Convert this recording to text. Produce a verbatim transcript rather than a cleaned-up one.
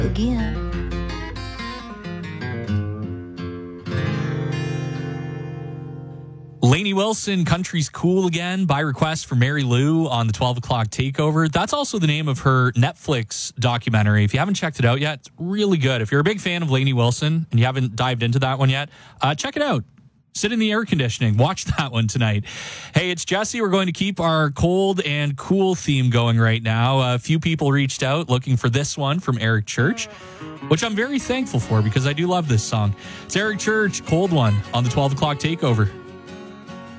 again. Lainey Wilson, Country's Cool Again, by request for Mary Lou on the twelve o'clock takeover. That's also the name of her Netflix documentary. If you haven't checked it out yet, it's really good. If you're a big fan of Lainey Wilson and you haven't dived into that one yet, uh, check it out. Sit in the air conditioning. Watch that one tonight. Hey, it's Jesse. We're going to keep our cold and cool theme going right now. A few people reached out looking for this one from Eric Church, which I'm very thankful for because I do love this song. It's Eric Church, Cold One, on the twelve o'clock takeover.